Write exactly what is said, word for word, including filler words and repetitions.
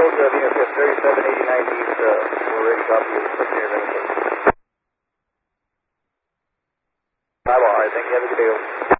Eagles, uh, Venus F thirty-seven eighty-nine East, uh, we're ready to copy you. Click here, Venezuela. Bye bye, thank you, have a good day.